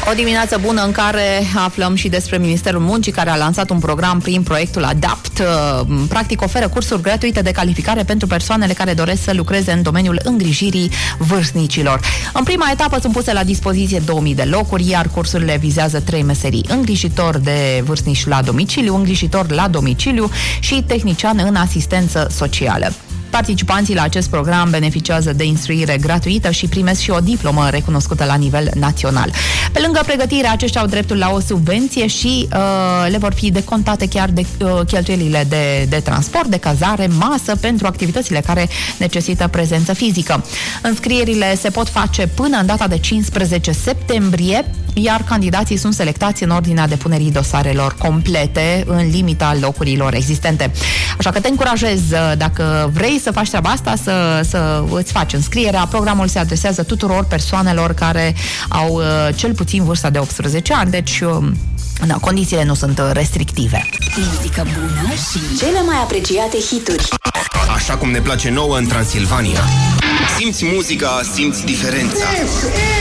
O dimineață bună în care aflăm și despre Ministerul Muncii, care a lansat un program prin proiectul ADAPT. Practic oferă cursuri gratuite de calificare pentru persoanele care doresc să lucreze în domeniul îngrijirii vârstnicilor. În prima etapă sunt puse la dispoziție 2000 de locuri, iar cursurile vizează 3 meserii: îngrijitor de vârstnici la domiciliu, îngrijitor la domiciliu și tehnician în asistență socială. Participanții la acest program beneficiază de instruire gratuită și primesc și o diplomă recunoscută la nivel național. Pe lângă pregătire, aceștia au dreptul la o subvenție și le vor fi decontate chiar de cheltuielile de transport, de cazare, masă pentru activitățile care necesită prezență fizică. Înscrierile se pot face până în data de 15 septembrie, iar candidații sunt selectați în ordinea depunerii dosarelor complete în limita locurilor existente. Așa că te încurajez, dacă vrei să faci treaba asta, să îți faci înscrierea. Programul se adresează tuturor persoanelor care au cel puțin vârsta de 18 ani, deci condițiile nu sunt restrictive. Muzică bună și cele mai apreciate hituri. Așa cum ne place nouă în Transilvania. Simți muzica, simți diferența.